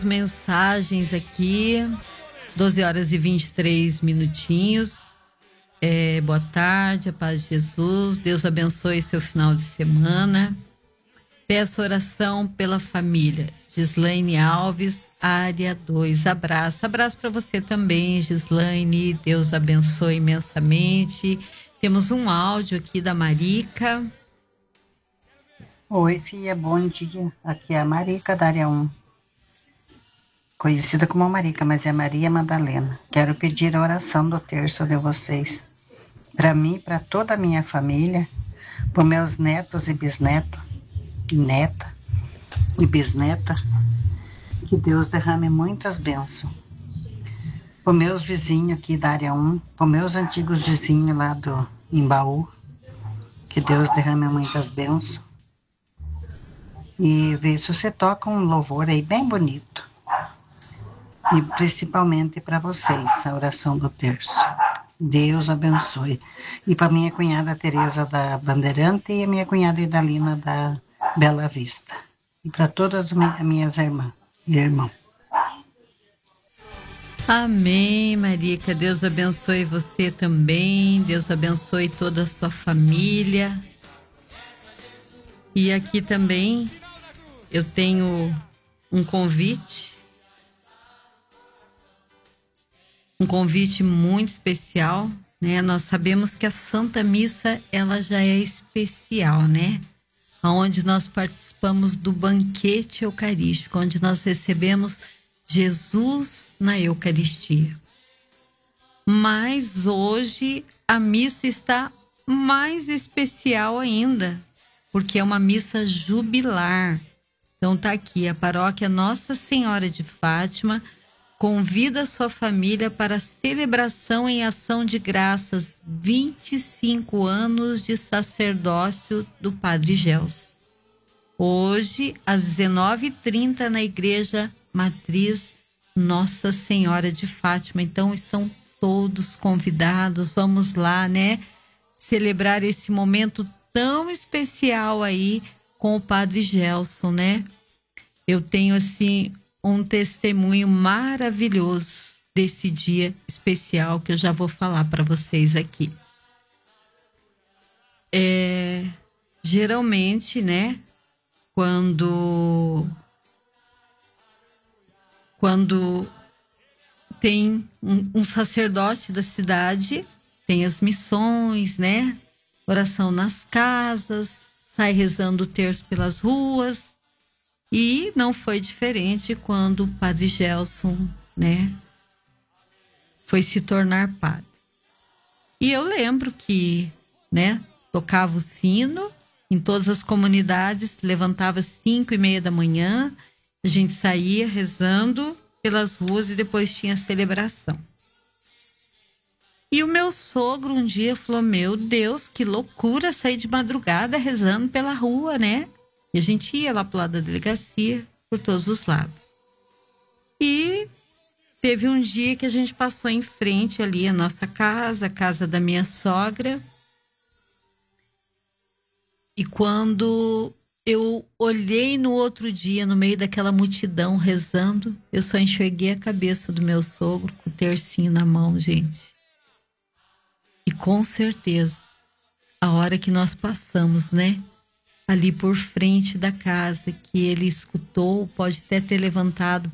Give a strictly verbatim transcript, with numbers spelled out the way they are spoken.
Mensagens aqui, doze horas e vinte e três minutinhos. É, boa tarde, a paz de Jesus. Deus abençoe seu final de semana. Peço oração pela família. Gislaine Alves, área dois. Abraço. Abraço para você também, Gislaine. Deus abençoe imensamente. Temos um áudio aqui da Marica. Oi, filha, bom dia. Aqui é a Marica da área um. Conhecida como Marica, mas é Maria Madalena. Quero pedir a oração do terço de vocês. Para mim, para toda a minha família, para meus netos e bisnetos, e neta e bisneta, que Deus derrame muitas bênçãos. Para meus vizinhos aqui da área um, para meus antigos vizinhos lá do Embaú, que Deus derrame muitas bênçãos. E ver se você toca um louvor aí bem bonito. E principalmente para vocês, a oração do terço. Deus abençoe. E para minha cunhada Tereza da Bandeirante e a minha cunhada Idalina da Bela Vista. E para todas as minhas irmãs e irmãos. Amém, Marica. Deus abençoe você também. Deus abençoe toda a sua família. E aqui também eu tenho um convite. Um convite muito especial, né? Nós sabemos que a Santa Missa, ela já é especial, né? Onde nós participamos do banquete eucarístico, onde nós recebemos Jesus na Eucaristia. Mas hoje a missa está mais especial ainda, porque é uma missa jubilar. Então tá aqui, a paróquia Nossa Senhora de Fátima convida a sua família para a celebração em ação de graças vinte e cinco anos de sacerdócio do Padre Gelson. Hoje, às dezenove e trinta, na Igreja Matriz Nossa Senhora de Fátima. Então, estão todos convidados. Vamos lá, né? Celebrar esse momento tão especial aí com o Padre Gelson, né? Eu tenho, assim, um testemunho maravilhoso desse dia especial que eu já vou falar para vocês aqui. É, geralmente, né, quando quando tem um, um sacerdote da cidade, tem as missões, né, oração nas casas, sai rezando o terço pelas ruas. E não foi diferente quando o Padre Gelson, né, foi se tornar padre. E eu lembro que, né, tocava o sino em todas as comunidades, levantava às cinco e meia da manhã, a gente saía rezando pelas ruas e depois tinha a celebração. E o meu sogro um dia falou, meu Deus, que loucura sair de madrugada rezando pela rua, né? E a gente ia lá pro lado da delegacia, por todos os lados. E teve um dia que a gente passou em frente ali a nossa casa, a casa da minha sogra. E quando eu olhei no outro dia, no meio daquela multidão rezando, eu só enxerguei a cabeça do meu sogro com o tercinho na mão, gente. E com certeza, a hora que nós passamos, né? Ali por frente da casa, que ele escutou, pode até ter levantado